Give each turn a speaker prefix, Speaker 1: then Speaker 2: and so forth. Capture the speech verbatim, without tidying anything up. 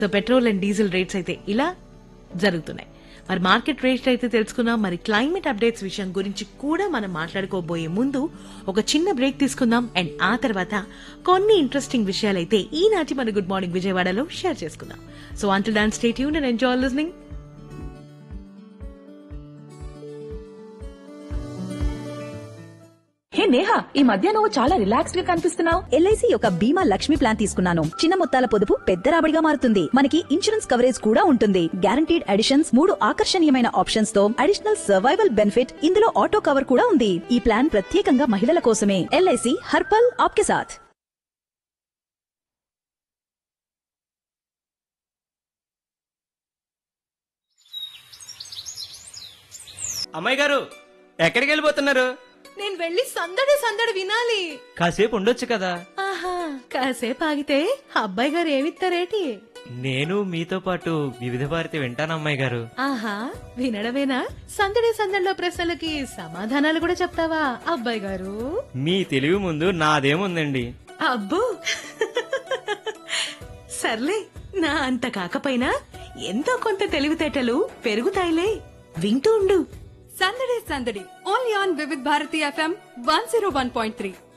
Speaker 1: So petrol and diesel rates అయితే ఇలా జరుగుతున్నాయి. మరి మార్కెట్ రేట్ అయితే తెలుసుకుందాం. మరి క్లైమేట్ అప్డేట్స్ విషయం గురించి కూడా మనం మాట్లాడుకోబోయే ముందు ఒక చిన్న బ్రేక్ తీసుకుందాం. అండ్ ఆ తర్వాత కొన్ని ఇంట్రెస్టింగ్ విషయాలైతే ఈనాటి మన గుడ్ మార్నింగ్ విజయవాడలో షేర్ చేసుకుందాం. So until than stay tuned and enjoy listening.
Speaker 2: హే నేహా, ఈ మధ్య నువ్వు చాలా రిలాక్స్డ్ గా కనిపిస్తున్నావు.
Speaker 3: ఎల్ఐసి యొక్క బీమా లక్ష్మి ప్లాన్ తీసుకున్నాను. చిన్న మొత్తాల పొదుపు పెద్ద రాబడిగా మారుతుంది. మనకి ఇన్సూరెన్స్ కవరేజ్ కూడా ఉంటుంది. గ్యారంటీడ్ అడిషన్స్, మూడు ఆకర్షణీయమైన ఆప్షన్స్ తో అడిషనల్ సర్వైవల్ బెనిఫిట్, ఇందులో ఆటో కవర్ కూడా ఉంది. ఈ ప్లాన్ ప్రత్యేకంగా మహిళల కోసమే. ఎల్ఐసి హర్పల్ ఆప్కే సాథ్.
Speaker 4: అమ్మాయి గారు, ఎక్కడికి వెళ్ళిపోతున్నారు?
Speaker 1: నేను వెళ్లి సందడి సందడి వినాలి.
Speaker 4: కాసేపు ఉండొచ్చు కదా.
Speaker 1: ఆహా, కాసేపు ఆగితే అబ్బాయి గారు ఏమిస్తారేటి?
Speaker 4: నేను మీతో పాటు వివిధ భారతి వింటాను అమ్మాయి గారు.
Speaker 1: ఆహా, వినడమేనా? సందడి సందడిలో ప్రశ్నలకి సమాధానాలు కూడా చెప్తావా అబ్బాయి గారు?
Speaker 4: మీ తెలివి ముందు నాదేముందండి.
Speaker 1: అబ్బో సర్లే, నా అంత కాకపోయినా ఎంతో కొంత తెలివితేటలు పెరుగుతాయిలే. వింటూ ఉండు
Speaker 5: సందడి సందడి only on Vividh Bharati FM one zero one point three.